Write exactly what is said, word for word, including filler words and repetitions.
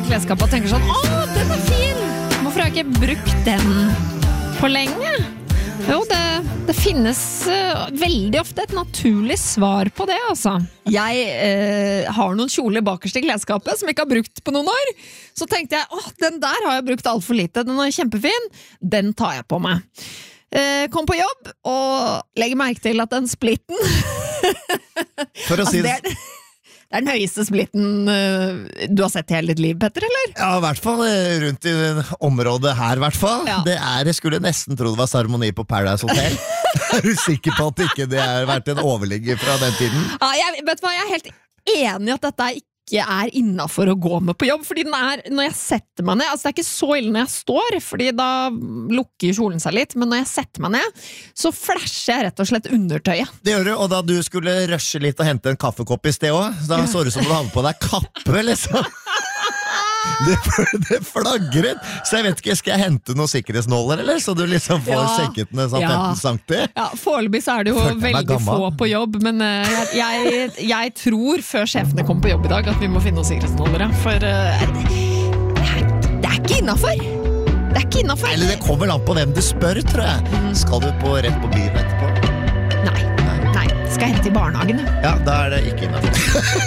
klesskapet og tenker sånn, åh, den er fin! Hvorfor har jeg ikke brukt den på lenge? Jo, det, det finnes uh, veldig ofte et naturlig svar på det, altså. Jeg uh, har noen kjoler bakerst i klesskapet som jeg ikke har brukt på noen år. Så tenkte jeg, åh, den der har jeg brukt alt for lite. Den er kjempefin. Den tar jeg på meg. Uh, kom på jobb og legger merke til at den splitten For å si altså, det, er, det er den høyeste splitten uh, du har sett i hele ditt liv, Petter, eller? Ja, i hvert fall rundt i området her, i hvert fall. Ja. Det er, jeg skulle nesten tro det var seremoni på Paradise Hotel. Er du sikker på at ikke det har vært en overligger fra den tiden? Ja, jeg, vet du hva, jeg er helt enig i at dette ikke er innenfor å gå med på jobb, fordi den er, når jeg setter meg ned, altså det er ikke så ille når jeg står, fordi da lukker kjolen seg litt, men når jeg setter meg ned, så flasher jeg rett og slett undertøyet. Det gjør du, og da du skulle rushe litt og hente en kaffekopp i sted også, da så det som du hadde på deg kappe, liksom. Det, det flagret. Så jeg vet ikke, skal jeg hente noen sikkerhetsnåler, eller? Så du liksom får Ja. senket den sånn Ja. femten centimeter? Ja, foreløpig så er det jo Følte meg veldig gammel. få på jobb, men uh, jeg, jeg, jeg tror før sjefene kommer på jobb i dag at vi må finne noen sikkerhetsnålere, for uh, det, er, det er ikke innenfor. Det er ikke innenfor. Eller det kommer vel an på hvem du spør, tror jeg. Skal du på rett på byen etterpå? Nei, nei, skal jeg hente i barnehagen, ja. Ja, da er det ikke innenfor.